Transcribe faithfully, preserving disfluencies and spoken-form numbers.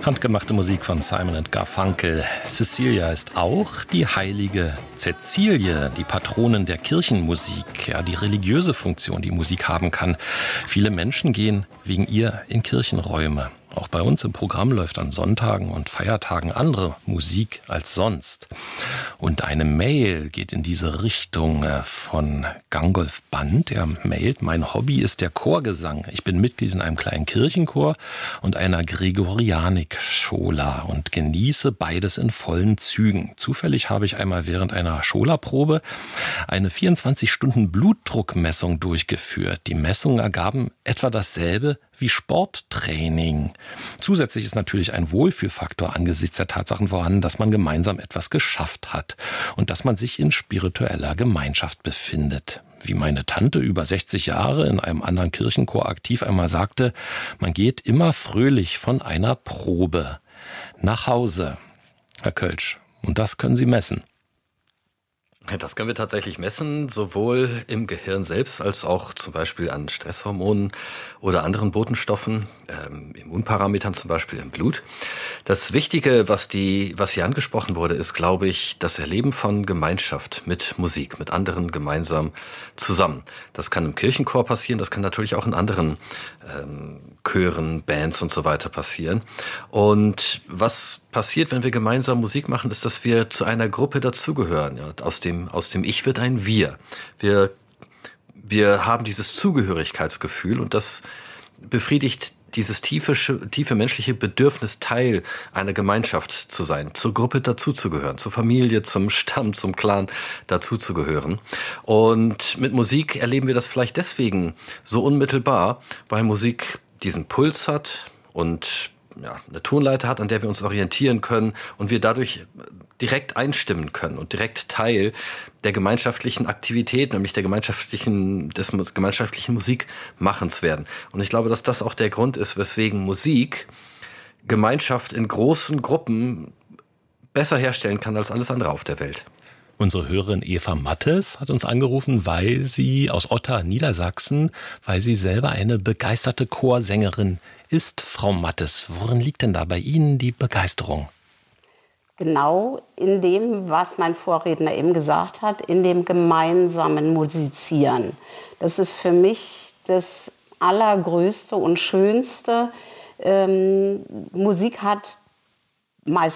Handgemachte Musik von Simon and Garfunkel. Cecilia ist auch die heilige Cäcilie, die Patronin der Kirchenmusik, ja, die religiöse Funktion, die Musik haben kann. Viele Menschen gehen wegen ihr in Kirchenräume. Auch bei uns im Programm läuft an Sonntagen und Feiertagen andere Musik als sonst. Und eine Mail geht in diese Richtung von Gangolf Band. Er mailt: Mein Hobby ist der Chorgesang. Ich bin Mitglied in einem kleinen Kirchenchor und einer Gregorianik-Schola und genieße beides in vollen Zügen. Zufällig habe ich einmal während einer Schola-Probe eine vierundzwanzig Stunden Blutdruckmessung durchgeführt. Die Messungen ergaben etwa dasselbe wie Sporttraining. Zusätzlich ist natürlich ein Wohlfühlfaktor angesichts der Tatsachen vorhanden, dass man gemeinsam etwas geschafft hat und dass man sich in spiritueller Gemeinschaft befindet. Wie meine Tante, über sechzig Jahre, in einem anderen Kirchenchor aktiv, einmal sagte: Man geht immer fröhlich von einer Probe nach Hause. Herr Kölsch, und das können Sie messen. Das können wir tatsächlich messen, sowohl im Gehirn selbst als auch zum Beispiel an Stresshormonen oder anderen Botenstoffen, ähm, Immunparametern zum Beispiel im Blut. Das Wichtige, was die, was hier angesprochen wurde, ist, glaube ich, das Erleben von Gemeinschaft mit Musik, mit anderen gemeinsam zusammen. Das kann im Kirchenchor passieren, das kann natürlich auch in anderen ähm, Chören, Bands und so weiter passieren. Und was passiert, wenn wir gemeinsam Musik machen, ist, dass wir zu einer Gruppe dazugehören. Ja, aus dem, aus dem Ich wird ein Wir. Wir, wir haben dieses Zugehörigkeitsgefühl und das befriedigt dieses tiefe, tiefe menschliche Bedürfnis, Teil einer Gemeinschaft zu sein, zur Gruppe dazuzugehören, zur Familie, zum Stamm, zum Clan dazuzugehören. Und mit Musik erleben wir das vielleicht deswegen so unmittelbar, weil Musik diesen Puls hat und ja, eine Tonleiter hat, an der wir uns orientieren können und wir dadurch direkt einstimmen können und direkt Teil der gemeinschaftlichen Aktivität, nämlich der gemeinschaftlichen, des gemeinschaftlichen Musikmachens werden. Und ich glaube, dass das auch der Grund ist, weswegen Musik Gemeinschaft in großen Gruppen besser herstellen kann als alles andere auf der Welt. Unsere Hörerin Eva Mattes hat uns angerufen, weil sie aus Otta, Niedersachsen, weil sie selber eine begeisterte Chorsängerin ist. Frau Mattes, worin liegt denn da bei Ihnen die Begeisterung? Genau in dem, was mein Vorredner eben gesagt hat, in dem gemeinsamen Musizieren. Das ist für mich das Allergrößte und Schönste. Ähm, Musik hat meist